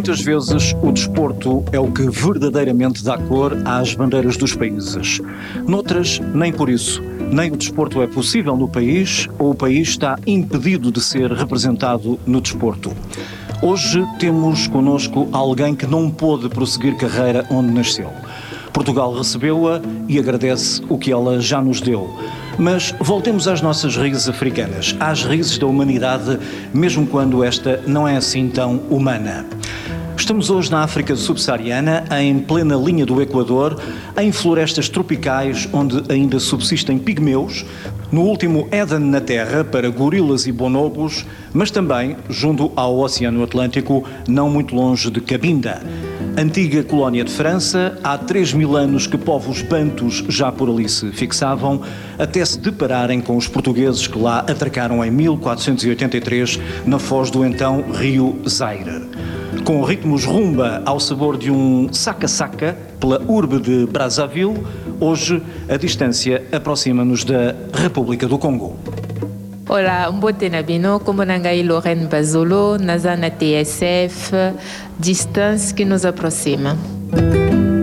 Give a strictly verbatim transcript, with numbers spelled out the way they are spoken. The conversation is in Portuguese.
Muitas vezes o desporto é o que verdadeiramente dá cor às bandeiras dos países. Noutras, nem por isso. Nem o desporto é possível no país, ou o país está impedido de ser representado no desporto. Hoje temos connosco alguém que não pôde prosseguir carreira onde nasceu. Portugal recebeu-a e agradece o que ela já nos deu. Mas voltemos às nossas raízes africanas, às raízes da humanidade, mesmo quando esta não é assim tão humana. Estamos hoje na África subsaariana, em plena linha do Equador, em florestas tropicais onde ainda subsistem pigmeus, no último Éden na Terra para gorilas e bonobos, mas também junto ao Oceano Atlântico, não muito longe de Cabinda. Antiga colónia de França, há três mil anos que povos bantus já por ali se fixavam, até se depararem com os portugueses que lá atracaram em mil quatrocentos e oitenta e três, na foz do então rio Zaire. Com ritmos rumba ao sabor de um saca-saca, pela urbe de Brazzaville, hoje a distância aproxima-nos da República do Congo. Olá, mbote na bino, como nangai Lorraine Bazolo, naza na T S F, distância que nos aproxima.